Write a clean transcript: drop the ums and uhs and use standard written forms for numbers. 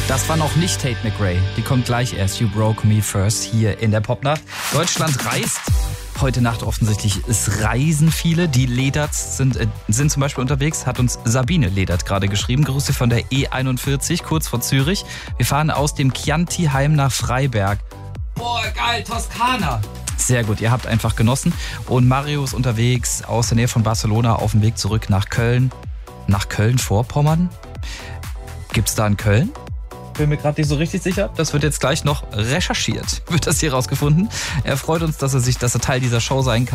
Das war noch nicht Tate McRae. Die kommt gleich erst. You Broke Me First hier in der Popnacht. Deutschland reist. Heute Nacht offensichtlich. Es reisen viele. Die Lederts sind zum Beispiel unterwegs. Hat uns Sabine Ledert gerade geschrieben. Grüße von der E41, kurz vor Zürich. Wir fahren aus dem Chianti-Heim nach Freiberg. Boah, geil, Toskana. Sehr gut, ihr habt einfach genossen. Und Mario ist unterwegs aus der Nähe von Barcelona auf dem Weg zurück nach Köln. Nach Köln-Vorpommern? Gibt's da in Köln? Bin mir gerade nicht so richtig sicher. Das wird jetzt gleich noch recherchiert. Wird das hier rausgefunden. Er freut uns, dass er Teil dieser Show sein kann.